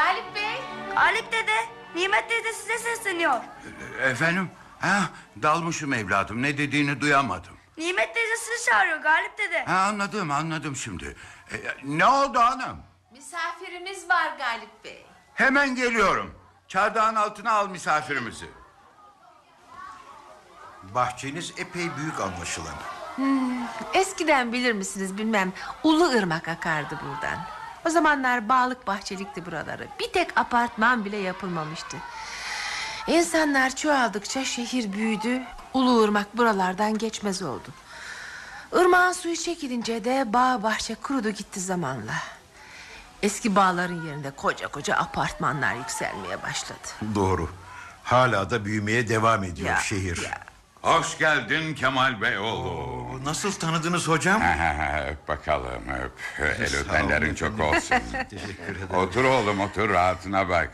Galip Bey. Galip dede, Nimet teyze size sesleniyor. Efendim? Dalmışım evladım, ne dediğini duyamadım. Nimet teyze sizi çağırıyor Galip dede. Anladım şimdi. Ne oldu hanım? Misafirimiz var Galip Bey. Hemen geliyorum. Çardağın altına al misafirimizi. Bahçeniz epey büyük anlaşılan. Eskiden bilir misiniz bilmem, Ulu Irmak akardı buradan. O zamanlar bağlık bahçelikti buraları. Bir tek apartman bile yapılmamıştı. İnsanlar çoğaldıkça şehir büyüdü. Ulu Irmak buralardan geçmez oldu. Irmağın suyu çekilince de bağ bahçe kurudu gitti zamanla. Eski bağların yerinde koca koca apartmanlar yükselmeye başladı. Doğru. Hala da büyümeye devam ediyor şehir. Hoş geldin Kemal Bey oğlum. Nasıl tanıdınız hocam? Öp bakalım öp. El öpenlerin çok olsun. Teşekkür ederim. Otur oğlum otur, rahatına bak.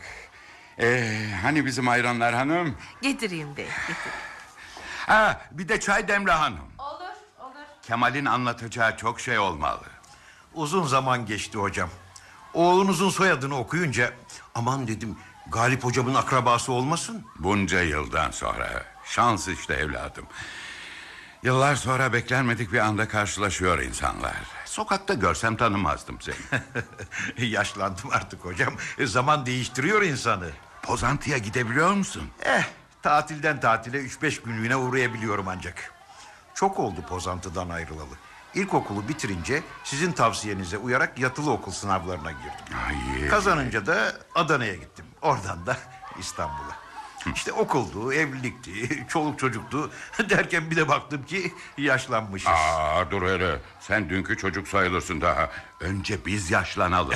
Hani bizim ayranlar hanım? Getireyim bey, getireyim. Bir de çay demle hanım. Olur. Kemal'in anlatacağı çok şey olmalı. Uzun zaman geçti hocam. Oğlunuzun soyadını okuyunca aman dedim, Galip hocamın akrabası olmasın. Bunca yıldan sonra şans işte evladım. Yıllar sonra beklenmedik bir anda karşılaşıyor insanlar. Sokakta görsem tanımazdım seni. Yaşlandım artık hocam. Zaman değiştiriyor insanı. Pozantı'ya gidebiliyor musun? Tatilden tatile 3-5 günlüğüne uğrayabiliyorum ancak. Çok oldu Pozantı'dan ayrılalı. İlkokulu bitirince sizin tavsiyenize uyarak yatılı okul sınavlarına girdim. Kazanınca da Adana'ya gittim. Oradan da İstanbul'a. İşte okuldu, evlilikti, çoluk çocuktu derken bir de baktım ki yaşlanmışız. Dur hele, sen dünkü çocuk sayılırsın daha. Önce biz yaşlanalım.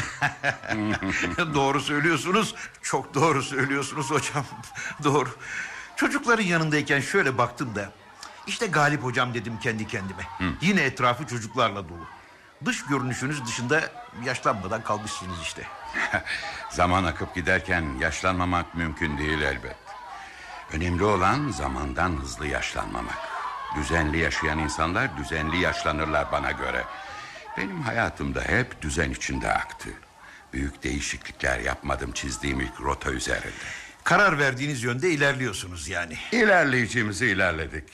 Doğru söylüyorsunuz, çok doğru söylüyorsunuz hocam. Doğru. Çocukların yanındayken şöyle baktım da işte Galip hocam dedim kendi kendime. Yine etrafı çocuklarla dolu. Dış görünüşünüz dışında yaşlanmadan kalmışsınız işte. Zaman akıp giderken yaşlanmamak mümkün değil elbet. Önemli olan zamandan hızlı yaşlanmamak. Düzenli yaşayan insanlar düzenli yaşlanırlar bana göre. Benim hayatımda hep düzen içinde aktı. Büyük değişiklikler yapmadım çizdiğim ilk rota üzerinde. Karar verdiğiniz yönde ilerliyorsunuz yani. İlerleyeceğimizi ilerledik.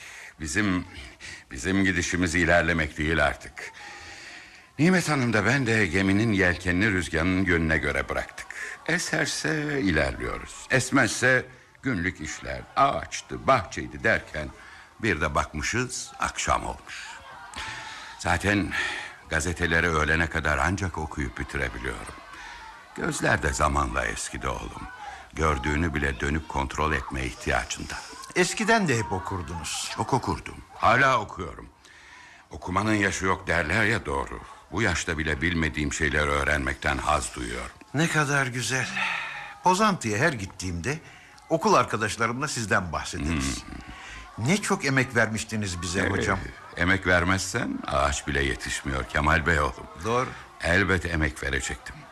Bizim gidişimiz ilerlemek değil artık. Nimet Hanım da ben de geminin yelkenini rüzgarının yönüne göre bıraktık. Eserse ilerliyoruz. Esmezse günlük işler, ağaçtı, bahçeydi derken bir de bakmışız akşam olmuş. Zaten gazeteleri öğlene kadar ancak okuyup bitirebiliyorum. Gözler de zamanla eskidi oğlum. Gördüğünü bile dönüp kontrol etmeye ihtiyacında. Eskiden de hep okurdunuz. Çok okurdum. Hala okuyorum. Okumanın yaşı yok derler ya, doğru. Bu yaşta bile bilmediğim şeyleri öğrenmekten haz duyuyorum. Ne kadar güzel. Pozantı'ya her gittiğimde okul arkadaşlarımla sizden bahsederiz. Ne çok emek vermiştiniz bize hocam. Emek vermezsen ağaç bile yetişmiyor Kemal Bey oğlum. Doğru. Elbet emek verecektim.